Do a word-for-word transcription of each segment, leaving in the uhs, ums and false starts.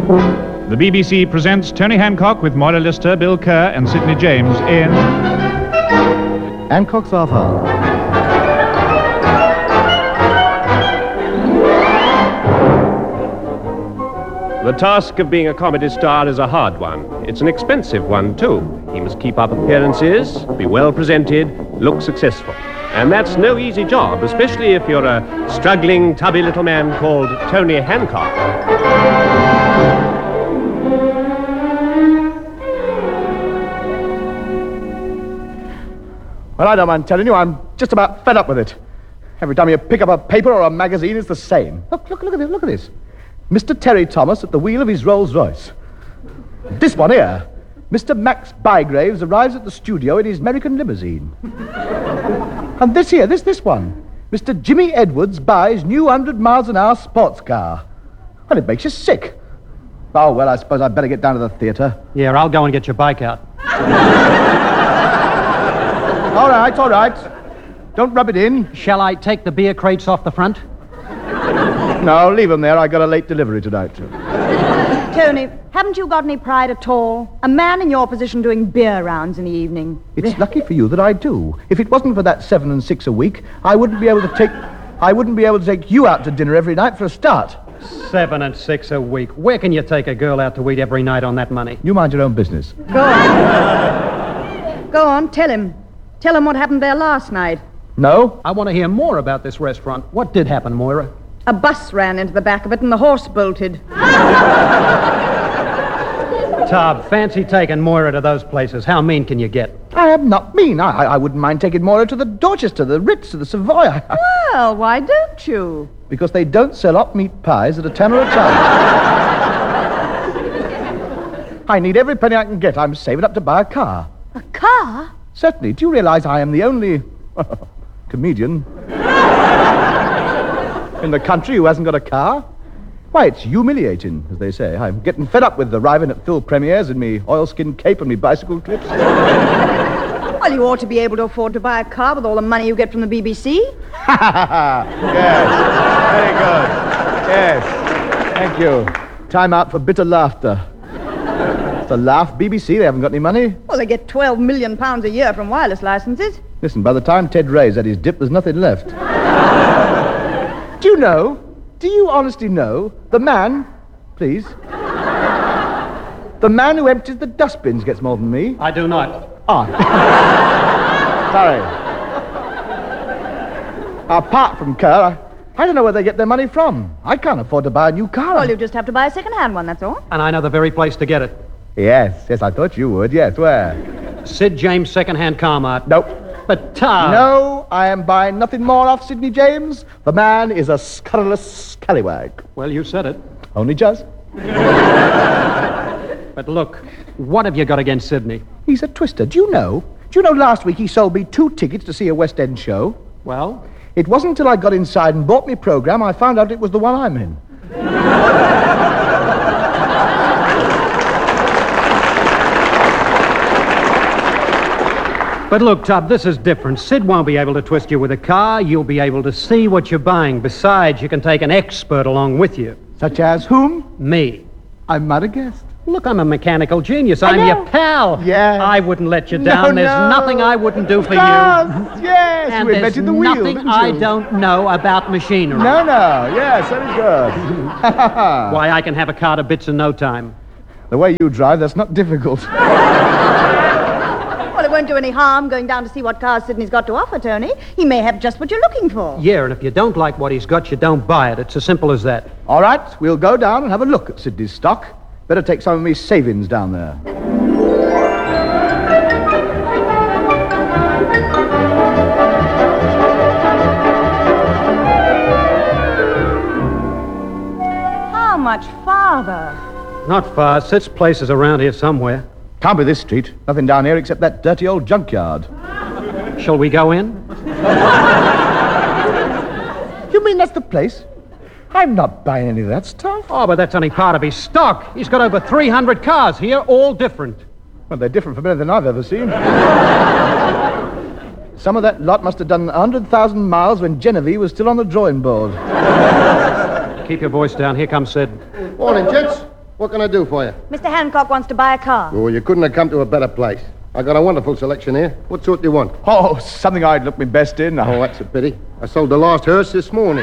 The B B C presents Tony Hancock with Moira Lister, Bill Kerr and Sidney James in... Hancock's Half Hour. The task of being a comedy star is a hard one. It's an expensive one, too. He must keep up appearances, be well presented, look successful. And that's no easy job, especially if you're a struggling, tubby little man called Tony Hancock. Well, I don't mind telling you, I'm just about fed up with it. Every time you pick up a paper or a magazine, it's the same. Look, look, look at this, look at this. Mister Terry Thomas at the wheel of his Rolls-Royce. This one here, Mister Max Bygraves arrives at the studio in his American limousine. And this here, this, this one, Mister Jimmy Edwards buys new one hundred miles an hour sports car. Well, it makes you sick. Oh, well, I suppose I'd better get down to the theatre. Yeah, I'll go and get your bike out. All right, all right. Don't rub it in. Shall I take the beer crates off the front? No, leave them there. I got a late delivery tonight. Tony, haven't you got any pride at all? A man in your position doing beer rounds in the evening. It's lucky for you that I do. If it wasn't for that seven and six a week, I wouldn't be able to take... I wouldn't be able to take you out to dinner every night for a start. Seven and six a week. Where can you take a girl out to eat every night on that money? You mind your own business. Go on. Go on, tell him. Tell him what happened there last night. No? I want to hear more about this restaurant. What did happen, Moira? A bus ran into the back of it and the horse bolted. Tob, fancy taking Moira to those places. How mean can you get? I am not mean. I, I wouldn't mind taking Moira to the Dorchester, the Ritz, to the Savoy. I, I... Well, why don't you? Because they don't sell hot meat pies at a tenner a ton. I need every penny I can get. I'm saving up to buy a car. A car? Certainly. Do you realize I am the only comedian in the country who hasn't got a car? Why, it's humiliating, as they say. I'm getting fed up with arriving at film premieres in me oilskin cape and me bicycle clips. Well, you ought to be able to afford to buy a car with all the money you get from the B B C. Yes, very good. Yes, thank you. Time out for bitter laughter. The laugh, B B C, they haven't got any money. Well, they get twelve million pounds a year from wireless licenses. Listen, by the time Ted Ray's had his dip, there's nothing left. Do you know, do you honestly know, the man, please, the man who empties the dustbins gets more than me? I do not. Ah. Sorry. Apart from Kerr, I, I don't know where they get their money from. I can't afford to buy a new car. Well, you just have to buy a second-hand one, that's all. And I know the very place to get it. Yes, yes, I thought you would. Yes, where? Sid James Second-Hand Car Mart. Nope. But, Tob... No, I am buying nothing more off Sidney James. The man is a scurrilous scallywag. Well, you said it. Only just. But look, what have you got against Sidney? He's a twister. Do you know? Do you know last week he sold me two tickets to see a West End show? Well? It wasn't until I got inside and bought me program I found out it was the one I'm in. But look, Tob, this is different. Sid won't be able to twist you with a car. You'll be able to see what you're buying. Besides, you can take an expert along with you. Such as whom? Me. I might have guessed. Look, I'm a mechanical genius. I I'm know. your pal. Yes. I wouldn't let you No, down. There's no. nothing I wouldn't do for Yes, you. yes. And You there's invented the wheel, nothing didn't I you? don't know about machinery. No, no. Yes, very good. Why, I can have a car to bits in no time. The way you drive, that's not difficult. Well, it won't do any harm going down to see what cars Sidney's got to offer, Tony. He may have just what you're looking for. Yeah, and if you don't like what he's got, you don't buy it. It's as simple as that. All right, we'll go down and have a look at Sidney's stock. Better take some of me savings down there. How much farther? Not far. Sid's place is around here somewhere. Can't be this street. Nothing down here except that dirty old junkyard. Shall we go in? You mean that's the place? I'm not buying any of that stuff. Oh, but that's only part of his stock. He's got over three hundred cars here, all different. Well, they're different from anything I've ever seen. Some of that lot must have done one hundred thousand miles when Genevieve was still on the drawing board. Keep your voice down. Here comes Sid. Morning, gents. What can I do for you? Mister Hancock wants to buy a car. Oh, you couldn't have come to a better place. I got a wonderful selection here. What sort do you want? Oh, something I'd look my best in. Oh, that's a pity. I sold the last hearse this morning.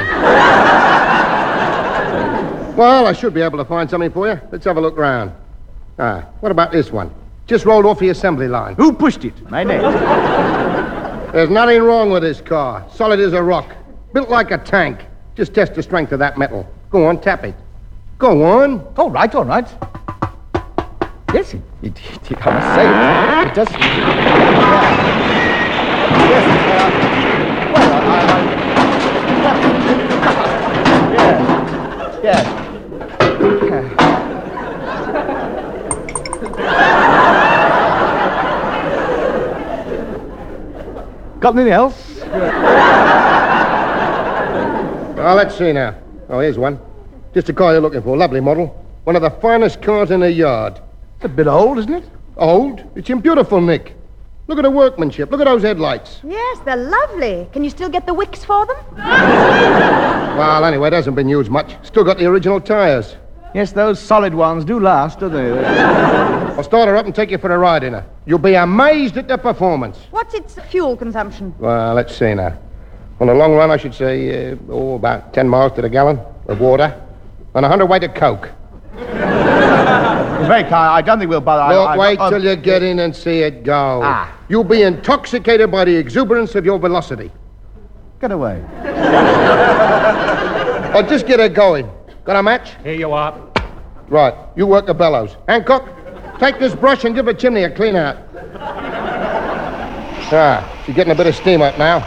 Well, I should be able to find something for you. Let's have a look round. Ah, what about this one? Just rolled off the assembly line. Who pushed it? My name. There's nothing wrong with this car. Solid as a rock. Built like a tank. Just test the strength of that metal. Go on, tap it. Go on. All right, all right. Yes, it, it, it, it I must say, it, it does. Yeah. Yes, uh, well, I, I, yes, yes. Got anything else? Well, let's see now. Oh, here's one. Just the car you're looking for. Lovely model. One of the finest cars in the yard. It's a bit old, isn't it? Old? It's in beautiful nick. Look at the workmanship. Look at those headlights. Yes, they're lovely. Can you still get the wicks for them? Well, anyway, it hasn't been used much. Still got the original tires. Yes, those solid ones do last, don't they? I'll start her up and take you for a ride in her. You'll be amazed at the performance. What's its fuel consumption? Well, let's see now. On the long run, I should say, uh, oh, about ten miles to the gallon of water and a hundred weight of Coke. Very kind. I don't think we'll bother. Look, I, I, wait I, till you get in and see it go. Ah. You'll be intoxicated by the exuberance of your velocity. Get away. Or just get her going. Got a match? Here you are. Right. You work the bellows. Hancock, take this brush and give the chimney a clean out. Ah, she's getting a bit of steam up now.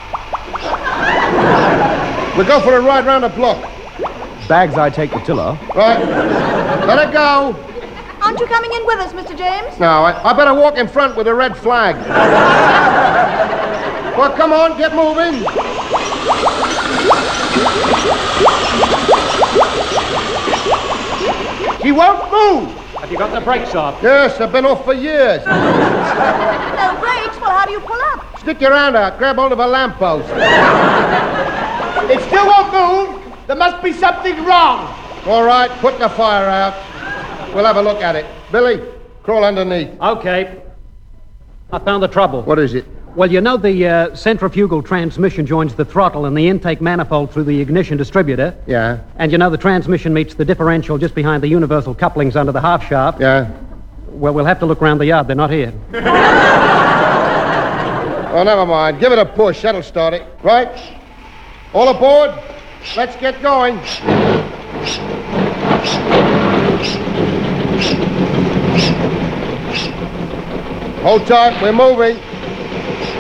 We'll go for a ride round the block. Bags I take the tiller. Right. Let her go. Aren't you coming in with us, Mister James? No, I, I better walk in front with a red flag. Well, come on, get moving. She won't move. Have you got the brakes off? Yes, I've been off for years. No brakes? Well, how do you pull up? Stick your hand out, grab hold of a lamppost. It still won't move. There must be something wrong. All right, put the fire out. We'll have a look at it. Billy, crawl underneath. Okay. I found the trouble. What is it? Well, you know the uh, centrifugal transmission joins the throttle and the intake manifold through the ignition distributor. Yeah, And you know the transmission meets the differential just behind the universal couplings under the half shaft. yeah. Well, we'll have to look around the yard. They're not here. Oh, never mind. Give it a push. That'll start it. Right? All aboard? Let's get going. Hold tight. We're moving.